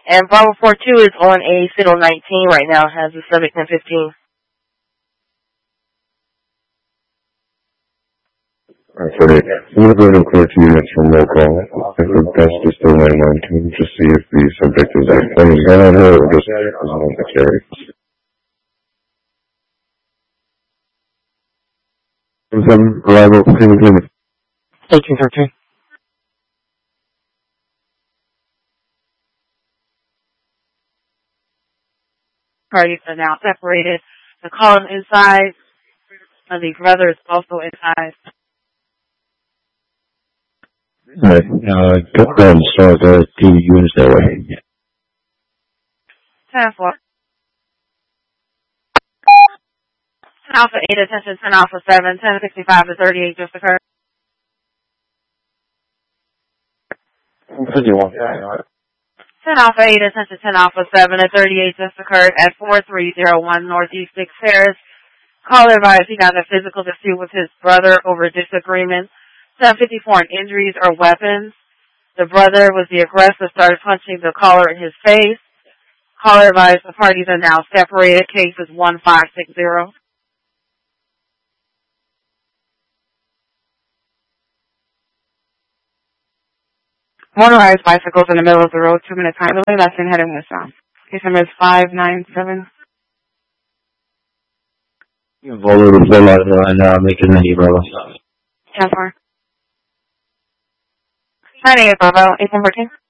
And Bravo 42 is on a Citadel 19 right now, has a Civic 1015. Alright, so I'm going to go ahead and clear 2 units from roll call. If the best is still laying on, can you just see if the subject is pointing a gun at her or just is on the carry? 7, arrival, Cleveland. 1813. Parties are now separated. The column inside, and the brother is also inside. Alright, go ahead and start 2 units that way. 10-4. 10 Alpha 8, attention 10 Alpha 7, 1065 to 38 just occurred. 51. 10 Alpha 8, attention 10 Alpha 7 at 38 just occurred at 4301 Northeast 6 Terrace. Caller advised he got a physical dispute with his brother over disagreement. 754 in injuries or weapons. The brother was the aggressor, started punching the caller in his face. Caller advised the parties are now separated. Case is 1560. Motorized bicycles in the middle of the road, 2 minutes time delay, left and heading westbound. Case number is 597. Volvo to full line and making any Bravo. 10-4. 98 Bravo, 814.